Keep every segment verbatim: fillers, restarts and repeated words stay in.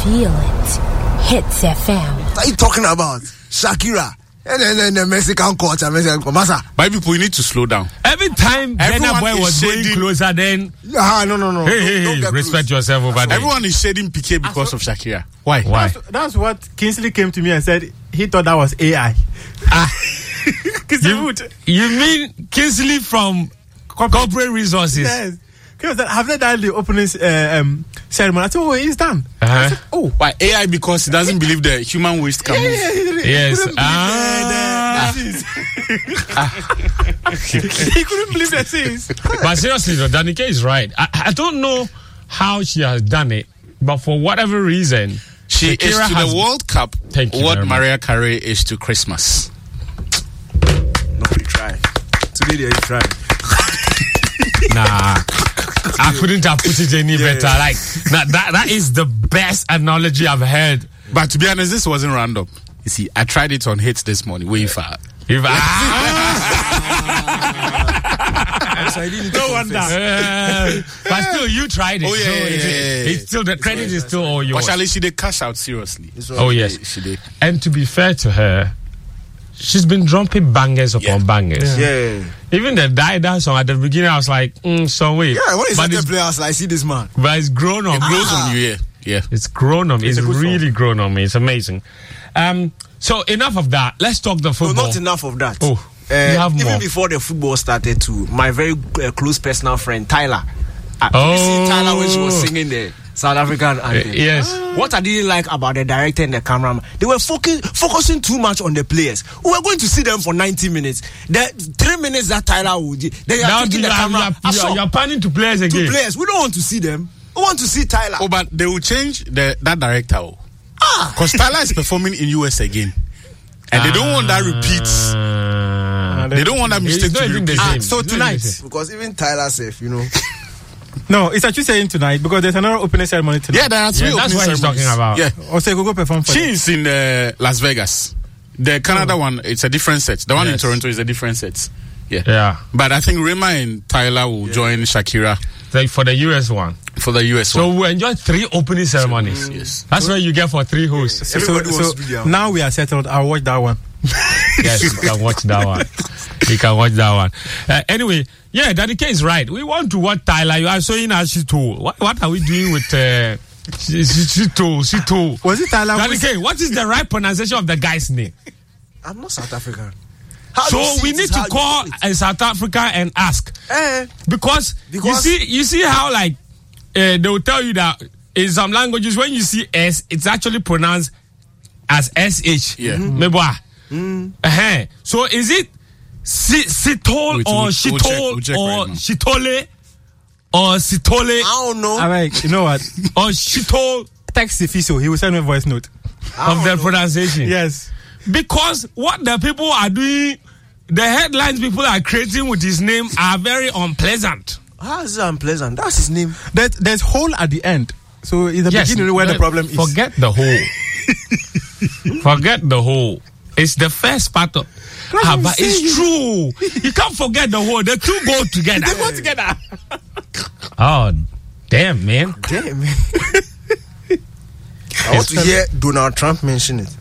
feel it. Hits F M. What are you talking about? Shakira. And then the Mexican culture, Mexican massa. My people, we need to slow down. Every time Burna Boy was going closer, then ah, no, no, no. Hey, hey, hey, respect close. yourself over there. Everyone is shading Piqué because of Shakira. Why? Why? That's, that's what Kingsley came to me and said. He thought that was A I. Ah, you, you mean Kingsley from Corporate, corporate Resources? Yes. Because have they done the opening uh, um, ceremony? I said, oh, it's done. Uh-huh. Said, oh, why A I? Because he doesn't believe the human waste can yeah, move. Yeah, yeah, yeah. Yes. Ah. He couldn't believe the scenes. But seriously, though, Danica is right. I, I don't know how she has done it, but for whatever reason, she Shakira is to has, the World Cup what Mariah Carey is to Christmas. Nobody tried. Today they tried. Nah, I couldn't have put it any yeah, better. Yeah. Like that, that, that is the best analogy I've heard. But to be honest, this wasn't random. You see, I tried it on Hits this morning. Way far. If I, so I didn't no wonder. Uh, but still, you tried it. Oh yeah, so yeah, it's, yeah, yeah. it's still the credit is still all yours. But Charlie, she did cash out seriously. Oh yes, she did. And to be fair to her, she's been dropping bangers upon yeah. bangers. Yeah. yeah. Even the Die Die song at the beginning, I was like, mm, so wait. Yeah, what is but that play? I was like, I see this man. But it's grown on. It grows ah. on you, yeah. Yeah. It's grown on me. It's, it's really song. grown on me. It's amazing. Um, so enough of that. Let's talk the football. No, not enough of that. Oh, uh, you have even more. before the football started, too, my very uh, close personal friend Tyler. Uh, oh, you see Tyler when she was singing the South African anthem. Uh, yes. What I didn't like about the director and the cameraman, they were focus, focusing too much on the players. We were going to see them for ninety minutes. The three minutes that Tyler would, they are now taking the you camera. Are, you are, you are panning to players again. To players, we don't want to see them. We want to see Tyler. Oh, but they will change the that director. Ah, because Tyler is performing in U S again, and they don't want that repeats. Uh, they don't want that mistake to repeat. Ah, so tonight, because even Tyler safe, you know. No, it's actually saying tonight because there's another opening ceremony tonight. Yeah, that's, yeah, that's what he's talking about. Yeah, also go perform for She's in uh, Las Vegas. The Canada oh. one, it's a different set. The one yes. in Toronto is a different set. Yeah, yeah. But I think Rema and Tyler will yeah. join Shakira like for the U S one. For the U S so one. So we enjoy three opening ceremonies. Mm. Yes, that's what you get for three hosts. Yeah. So, so, so now we are settled. I'll watch that one. Yes, you can watch that one. You can watch that one. Uh, anyway, yeah, Danica is right. We want to watch Tyler. You are showing us Shito. What, what are we doing with uh, Shito? Shito. Was it Tyler? Danica, what is the right pronunciation of the guy's name? I'm not South African. How so we need to call a South Africa and ask eh, because, because you see, you see how like uh, they will tell you that in some languages when you see S, it's actually pronounced as S H. Yeah. Mm-hmm. Mm. Uh-huh. So is it Sitol Wait, or we'll, Shitol we'll check, we'll check or right Shitole or Sitole? I don't know. All right, you know what? Or Shitol. Text Fiso. He will send me a voice note of the pronunciation. Yes. Because what the people are doing, the headlines people are creating with his name are very unpleasant. How is it unpleasant? That's his name. That there's hole at the end. So it's the yes, beginning where the problem is. Forget the hole. Forget the hole. It's the first part of ah, but it's true. You can't forget the whole. The two go together. They go together. Oh, damn, man. Damn, man. I want to hear Donald Trump mention it.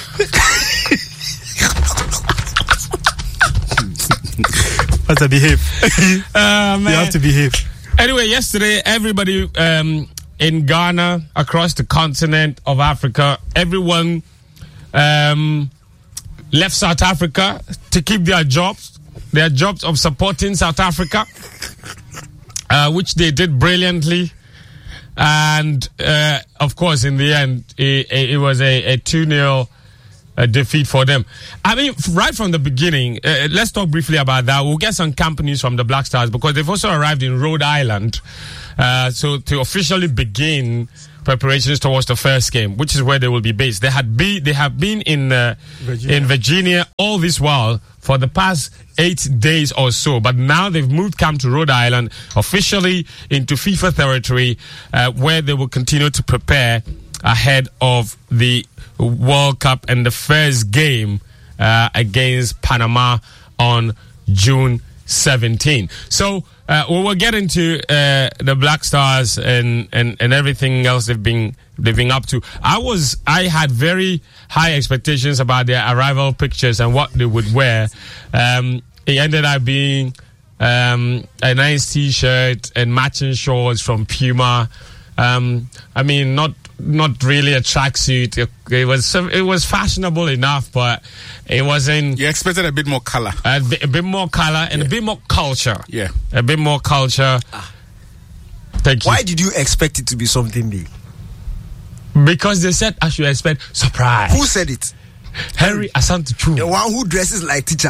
Have to behave. Uh, man. You have to behave. Anyway, yesterday, everybody um, in Ghana, across the continent of Africa, everyone um, left South Africa to keep their jobs, their jobs of supporting South Africa, uh, which they did brilliantly. And, uh, of course, in the end, it, it was a, a two nil uh, defeat for them. I mean, right from the beginning, uh, let's talk briefly about that. We'll get some companies from the Black Stars because they've also arrived in Rhode Island. Uh, so to officially begin preparations towards the first game, which is where they will be based. They had be they have been in uh, Virginia. in Virginia all this while for the past eight days or so, but now they've moved camp to Rhode Island, officially into FIFA territory, uh, where they will continue to prepare ahead of the World Cup and the first game uh, against Panama on June seventeen. So uh, we will get into uh, the Black Stars and, and, and everything else they've been they've been up to. I was I had very high expectations about their arrival pictures and what they would wear. Um, it ended up being um, a nice T-shirt and matching shorts from Puma. Um, I mean, not not really a tracksuit. It, it was it was fashionable enough, but it wasn't. You expected a bit more color, a bit, a bit more color, and yeah. a bit more culture. Yeah, a bit more culture. Ah. Thank you. Why did you expect it to be something big? Because they said I should expect surprise. Who said it? Henry Asante Chu. The one who dresses like teacher.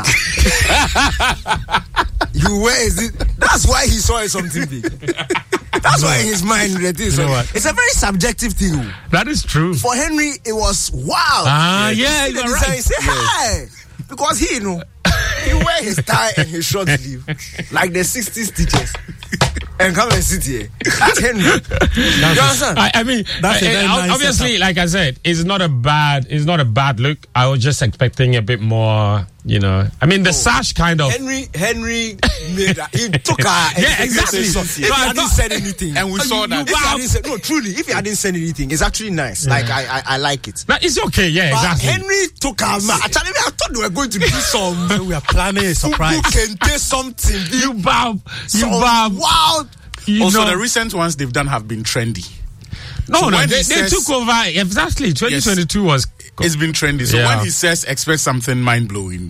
You where is it? That's why he saw it something big. That's why in his mind it is. You know what? It's a very subjective thing. That is true. For Henry, it was wow. Ah, yeah, you you're right. right. Say hi. Because he, you know, he wear his tie and his short sleeve like the sixties teachers. And come and sit here. That's Henry. You understand? I, I mean, That's uh, a very nice obviously, setup. like I said, it's not a bad, it's not a bad look. I was just expecting a bit more, you know. I mean, the oh, sash kind of. Henry, Henry made that. He took her. Yeah, exactly. If so, he hadn't said anything, and we saw that. If he hadn't said, no, truly, if he hadn't said anything, it's actually nice. Yeah. Like I, I, I like it. No, it's okay. Yeah, but exactly. Henry took her. Actually, I thought they were going to do some. We are planning a surprise. Who can do something? You bob. You some bob. Wow. You also, know, the recent ones they've done have been trendy. No, so no, they, they says, took over. Exactly, twenty twenty-two yes, was. It's been trendy. So yeah. when he says expect something mind blowing,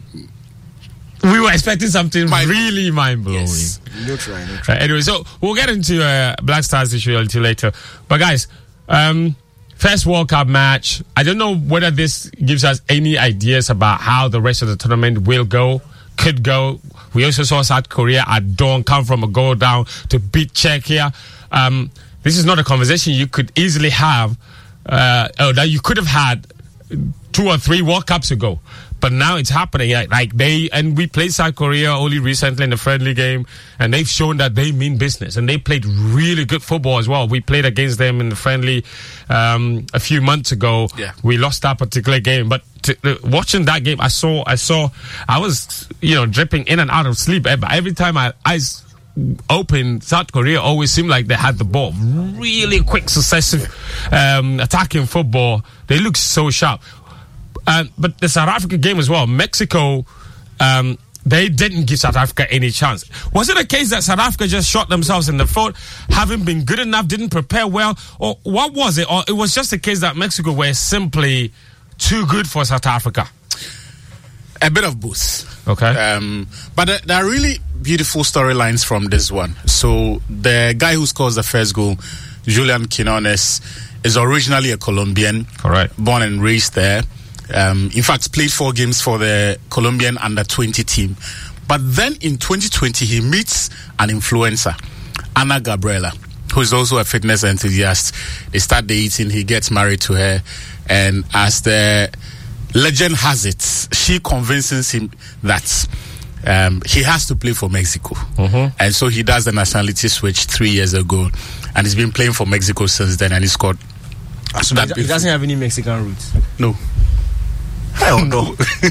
we were expecting something mind really mind blowing. Yes. No try, no try. Uh, anyway, so we'll get into uh, Black Stars issue a little later. But guys, um, first World Cup match. I don't know whether this gives us any ideas about how the rest of the tournament will go, could go. We also saw South Korea at dawn come from a goal down to beat Czechia. Um, this is not a conversation you could easily have, uh, or that you could have had two or three World Cups ago. But now it's happening. Like, like they, and we played South Korea only recently in the friendly game, and they've shown that they mean business, and they played really good football as well. We played against them in the friendly um, a few months ago. Yeah. We lost that particular game, but to, uh, watching that game, I saw, I saw, I was, you know, dripping in and out of sleep. But every time my eyes open, South Korea always seemed like they had the ball. Really quick, successive um, attacking football. They look so sharp. Uh, but the South Africa game as well, Mexico, um, they didn't give South Africa any chance. Was it a case that South Africa just shot themselves in the foot, having been good enough, didn't prepare well? Or what was it? Or it was just a case that Mexico were simply too good for South Africa? A bit of both. Okay. Um, but there, there are really beautiful storylines from this one. So the guy who scores the first goal, Julian Quinones, is originally a Colombian. Correct. Born and raised there. Um, in fact, played four games for the Colombian under twenty team. But then in twenty twenty, he meets an influencer, Ana Gabriela, who is also a fitness enthusiast. They start dating, he gets married to her, and as the legend has it, she convinces him that um, he has to play for Mexico. Mm-hmm. And so he does the nationality switch three years ago, and he's been playing for Mexico since then, and he scored. So that he doesn't have any Mexican roots? No. Hell no.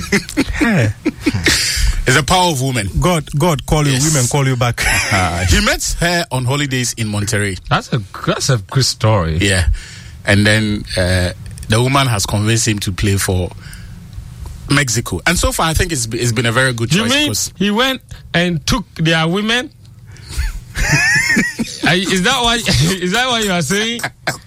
It's a power of women. God, God call Yes. you, women call you back. Uh, he met her on holidays in Monterrey. That's a that's a good story. Yeah. And then uh, the woman has convinced him to play for Mexico. And so far, I think it's, it's been a very good choice. You mean he went and took their women? is that what is that what you are saying?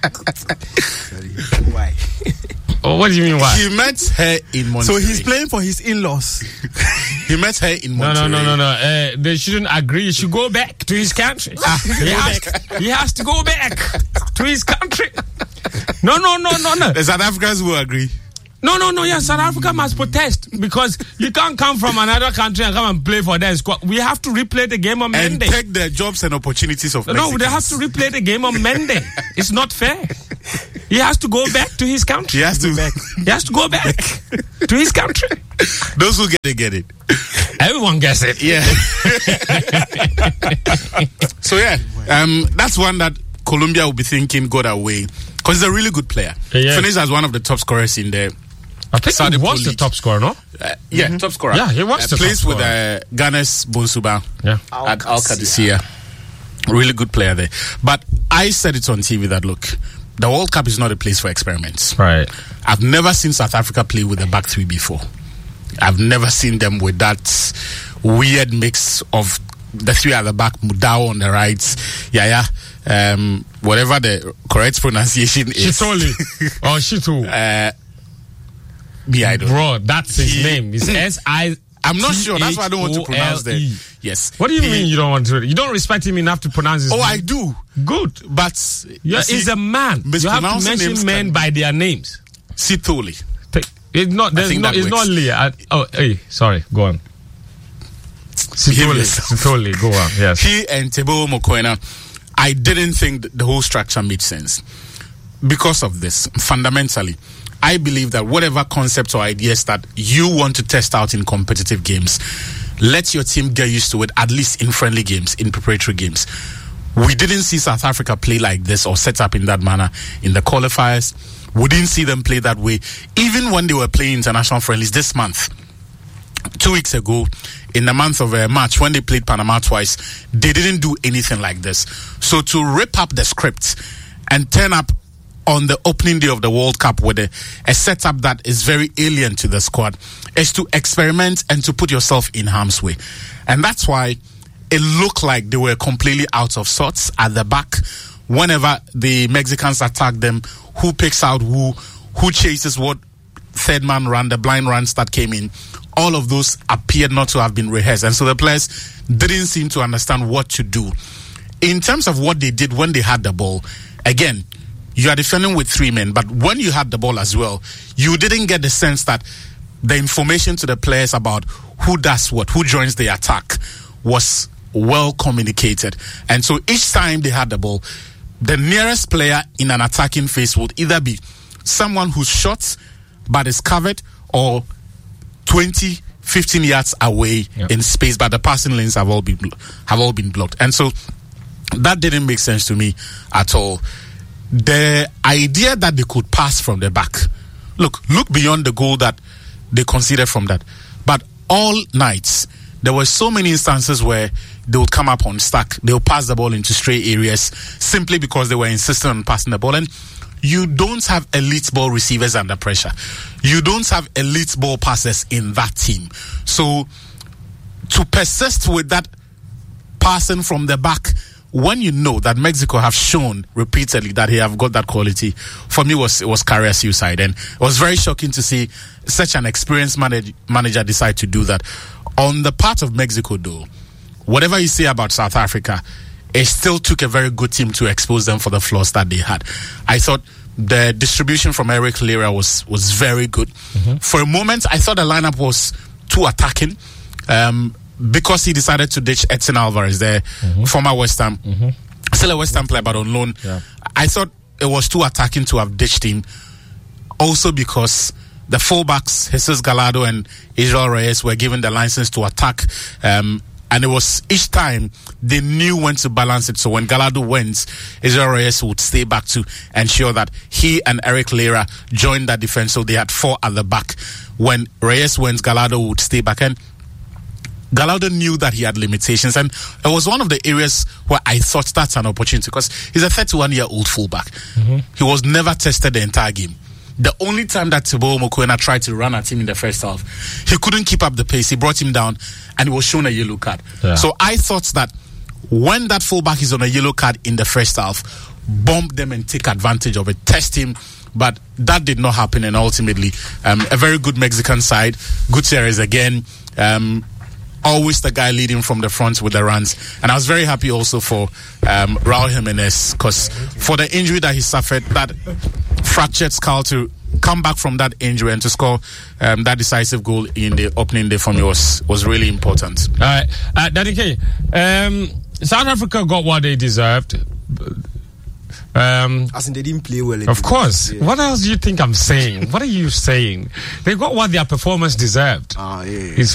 Why? Oh, what do you mean why? He met her in Monterrey. So he's playing for his in-laws. He met her in Monterrey. No, no, no, no, no. Uh, they shouldn't agree. He should go back to his country. he, has, he has to go back to his country. No, no, no, no, no. The South Africans will agree. No, no, no. Yeah, South Africa must protest because you can't come from another country and come and play for their squad. We have to replay the game on And Monday. take the jobs and opportunities of Mexicans. No, they have to replay the game on Monday. It's not fair. He has to go back to his country. He has to back. He has to go back to his country. Those who get it, get it. Everyone gets it. Yeah. So, yeah, um, that's one that Colombia will be thinking got away because he's a really good player. Yeah. Finished as one of the top scorers in the I think Saudi he Pro was the League. top scorer, no? Uh, yeah, top scorer. Yeah, he was uh, the plays top with scorer. uh, Ghana's Bonsuba Yeah. at Al Qadisiyah. Really good player there. But I said it on T V that, look, the World Cup is not a place for experiments. Right. I've never seen South Africa play with a back three before. I've never seen them with that weird mix of the three at the back, Mudao on the right, yeah, yeah, um, whatever the correct pronunciation is. Shitoli. Oh, Shitu. Uh, me, I don't. Bro, that's his He- name. It's S I. I'm not sure. That's why I don't want to pronounce that. T H O L E. Yes. What do you He- mean you don't want to? You don't respect him enough to pronounce his Oh, name? I do. Good. But Yeah, you see, he's a man. You have to mispronouncing mention names men can- by their names. Sitholi. Take- It's not. There's think no. that It's not works. Leah. I- Oh, hey, sorry. Go on. Behave Sitoli. yourself. Sitoli. Go on. Yes. He and Teboho Mokoena, I didn't think th- the whole structure made sense. Because of this, fundamentally, I believe that whatever concepts or ideas that you want to test out in competitive games, let your team get used to it, at least in friendly games, in preparatory games. We didn't see South Africa play like this or set up in that manner in the qualifiers. We didn't see them play that way, even when they were playing international friendlies this month. Two weeks ago, in the month of uh, March, when they played Panama twice, they didn't do anything like this. So to rip up the script and turn up on the opening day of the World Cup with a, a setup that is very alien to the squad is to experiment and to put yourself in harm's way. And that's why it looked like they were completely out of sorts at the back. Whenever the Mexicans attack them, who picks out who, who chases what third man run, the blind runs that came in, all of those appeared not to have been rehearsed. And so the players didn't seem to understand what to do. In terms of what they did when they had the ball, again, you are defending with three men, but when you had the ball as well, you didn't get the sense that the information to the players about who does what, who joins the attack was well communicated. And so each time they had the ball, the nearest player in an attacking phase would either be someone who's short but is covered, or twenty, fifteen yards away Yep. in space, but the passing lanes have all been blo- have all been blocked. And so that didn't make sense to me at all. The idea that they could pass from the back, look, look beyond the goal that they conceded from that. But all nights, there were so many instances where they would come up on stack, they would pass the ball into stray areas simply because they were insistent on passing the ball. And you don't have elite ball receivers under pressure. You don't have elite ball passers in that team. So to persist with that passing from the back, when you know that Mexico have shown repeatedly that they have got that quality, for me was it was career suicide. And it was very shocking to see such an experienced manage, manager decide to do that. On the part of Mexico, though, whatever you say about South Africa, it still took a very good team to expose them for the flaws that they had. I thought the distribution from Eric Lira was was very good. Mm-hmm. For a moment, I thought the lineup was too attacking. Um, because he decided to ditch Edson Alvarez, the mm-hmm. former West Ham, mm-hmm. still a West Ham player, but on loan. Yeah. I thought it was too attacking to have ditched him. Also because the fullbacks, Jesus Gallardo and Israel Reyes, were given the license to attack. Um, and it was each time they knew when to balance it. So when Gallardo went, Israel Reyes would stay back to ensure that he and Eric Lira joined that defense. So they had four at the back. When Reyes went, Gallardo would stay back. And Gallardo knew that he had limitations, and it was one of the areas where I thought that's an opportunity, because he's a thirty-one-year-old fullback. Mm-hmm. He was never tested the entire game. The only time that Teboho Mokoena tried to run at him in the first half, he couldn't keep up the pace. He brought him down, and he was shown a yellow card. Yeah. So I thought that when that fullback is on a yellow card in the first half, bomb them and take advantage of it, test him. But that did not happen, and ultimately, um, a very good Mexican side. Gutierrez again. Um, Always the guy leading from the front with the runs. And I was very happy also for um, Raul Jimenez, because for the injury that he suffered, that fractured skull, to come back from that injury and to score um, that decisive goal in the opening day for me was, was really important. All right. Uh, Daddy K, um, South Africa got what they deserved. Um, As in, they didn't play well. Of course. Yeah. What else do you think I'm saying? What are you saying? They got what their performance deserved. Ah, yeah. It's